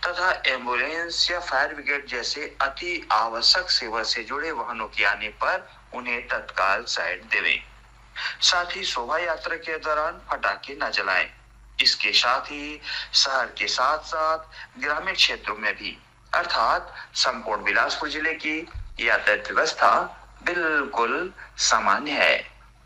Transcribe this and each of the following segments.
तथा एम्बुलेंस या fire brigade जैसे अति आवश्यक सेवा से जुड़े वाहनों के आने पर उन्हें तत्काल साइड देवें। साथ ही शोभा यात्रा के दौरान पटाखे न जलाएं। इसके साथ ही शहर के साथ साथ ग्रामीण क्षेत्रों में भी अर्थात संपूर्ण बिलासपुर जिले की यातायात व्यवस्था बिल्कुल सामान्य है।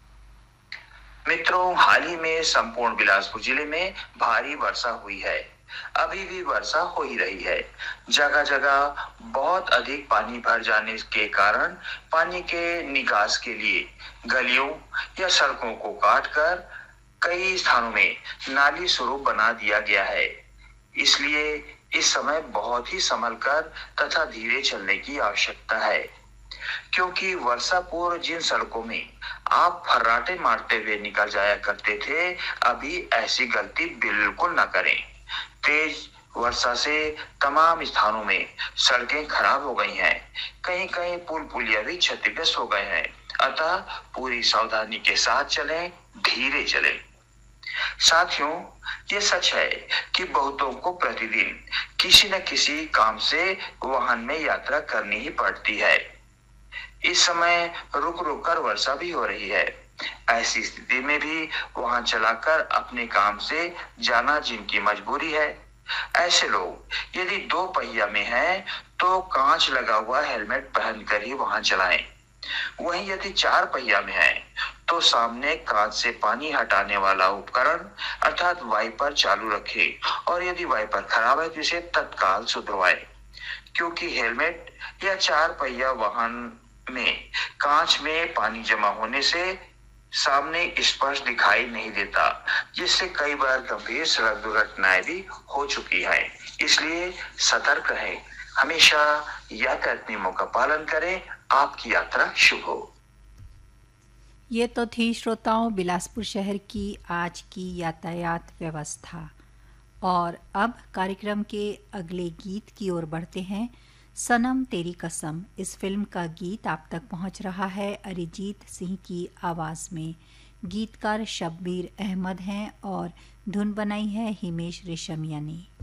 मित्रों, हाल ही में संपूर्ण बिलासपुर जिले में भारी वर्षा हुई है। अभी भी वर्षा हो ही रही है। जगह जगह बहुत अधिक पानी भर जाने के कारण पानी के निकास के लिए गलियों या सड़कों को काटकर कई स्थानों में नाली स्वरूप बना दिया गया है। इसलिए इस समय बहुत ही संभल कर तथा धीरे चलने की आवश्यकता है, क्योंकि वर्षा पूर्व जिन सड़कों में आप फर्राटे मारते हुए निकल जाया करते थे, अभी ऐसी गलती बिल्कुल न करें। तेज वर्षा से तमाम स्थानों में सड़कें खराब हो गई हैं। कहीं कहीं पुल पुलिया भी क्षतिग्रस्त हो गए हैं। अतः पूरी सावधानी के साथ चलें, धीरे चलें। साथियों, ये सच है कि बहुतों को प्रतिदिन किसी न किसी काम से वाहन में यात्रा करनी ही पड़ती है। इस समय रुक रुक कर वर्षा भी हो रही है। ऐसी स्थिति में भी वाहन चलाकर अपने काम से जाना जिनकी मजबूरी है, ऐसे लोग यदि 2 पहिया में हैं, तो कांच लगा हुआ हेलमेट पहनकर ही वाहन चलाएं। वहीं यदि 4 पहिया में हैं, तो सामने कांच से पानी हटाने वाला उपकरण अर्थात वाइपर चालू रखें और यदि वाइपर खराब है तो इसे तत्काल सुधरवाएं, क्योंकि हेलमेट या 4 पहिया वाहन में कांच में पानी जमा होने से सामने स्पष्ट दिखाई नहीं देता, जिससे कई बार गंभीर सड़क दुर्घटनाएं भी हो चुकी है। इसलिए सतर्क रहें, हमेशा यातायात नियमों का पालन करें। आपकी यात्रा शुभ हो। ये तो थी श्रोताओं बिलासपुर शहर की आज की यातायात व्यवस्था। और अब कार्यक्रम के अगले गीत की ओर बढ़ते हैं। सनम तेरी कसम इस फिल्म का गीत आप तक पहुंच रहा है अरिजीत सिंह की आवाज़ में। गीतकार शब्बीर अहमद हैं और धुन बनाई है हिमेश रेशमिया ने।